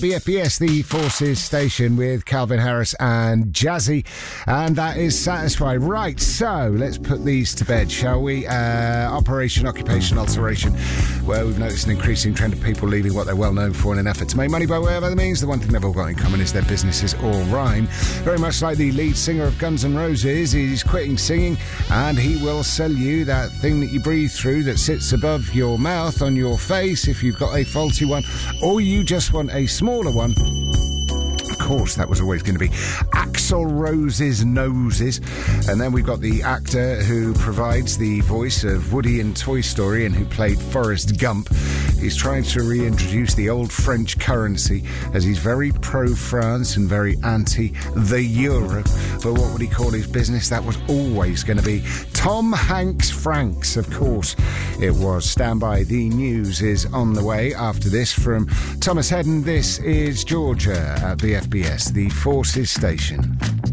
BFBS, the Forces Station, with Calvin Harris and Jazzy, and that is Satisfied. Right, so let's put these to bed, shall we? Operation Occupation Alteration, where we've noticed an increasing trend of people leaving what they're well known for in an effort to make money by way of other means. The one thing they've all got in common is their businesses all rhyme. Very much like the lead singer of Guns N' Roses, he's quitting singing, and he will sell you that thing that you breathe through that sits above your mouth on your face if you've got a faulty one, or you just want a smaller one. Of course, that was always going to be Axl Rose's Noses. And then we've got the actor who provides the voice of Woody in Toy Story and who played Forrest Gump. He's trying to reintroduce the old French currency, as he's very pro-France and very anti the euro. But what would he call his business? That was always going to be Tom Hanks Franks, of course it was. Stand by, the news is on the way after this from Thomas Hedden. This is Georgia at BFBS, the Forces Station.